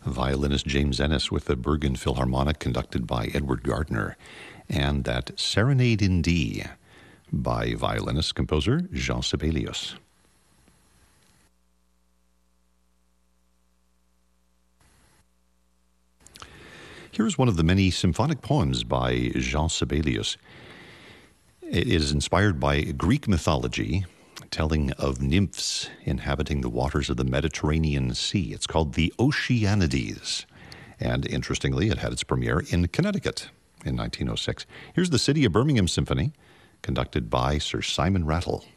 violinist James Ennis with the Bergen Philharmonic conducted by Edward Gardner, and that Serenade in D by violinist-composer Jean Sibelius. Here's one of the many symphonic poems by Jean Sibelius. It is inspired by Greek mythology, telling of nymphs inhabiting the waters of the Mediterranean Sea. It's called the Oceanides. And interestingly, it had its premiere in Connecticut in 1906. Here's the City of Birmingham Symphony, conducted by Sir Simon Rattle.